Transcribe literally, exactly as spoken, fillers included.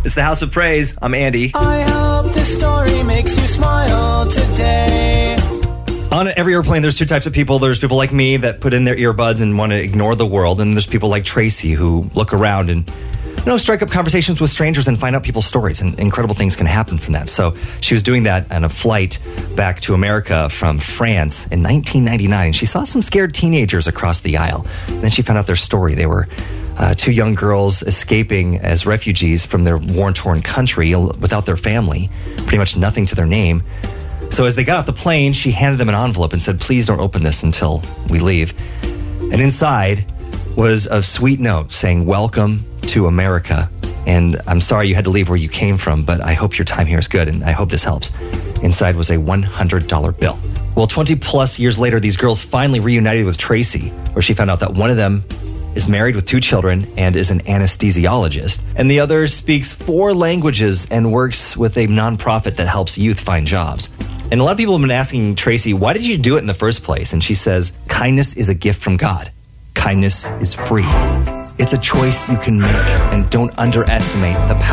It's the House of Praise. I'm Andy. I hope this story makes you smile today. On every airplane, there's two types of people. There's people like me that put in their earbuds and want to ignore the world. And there's people like Tracy who look around and, you know, strike up conversations with strangers and find out people's stories. And incredible things can happen from that. So she was doing that on a flight back to America from France in nineteen ninety-nine. She saw some scared teenagers across the aisle. And then she found out their story. They were uh, two young girls escaping as refugees from their war-torn country without their family. Pretty much nothing to their name. So as they got off the plane, she handed them an envelope and said, please don't open this until we leave. And inside was a sweet note saying, welcome to America. And I'm sorry you had to leave where you came from, but I hope your time here is good, and I hope this helps. Inside was a one hundred dollar bill. Well, twenty plus years later, these girls finally reunited with Tracy, where she found out that one of them is married with two children and is an anesthesiologist. And the other speaks four languages and works with a nonprofit that helps youth find jobs. And a lot of people have been asking Tracy, why did you do it in the first place? And she says, kindness is a gift from God. Kindness is free. It's a choice you can make, and don't underestimate the power